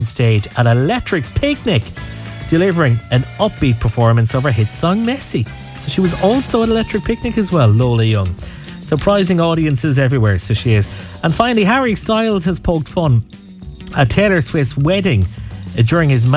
stage at Electric Picnic, delivering an upbeat performance of her hit song Messy. So she was also at Electric Picnic as well, Lola Young. Surprising audiences everywhere, so she is. And finally, Harry Styles has poked fun at Taylor Swift's wedding during his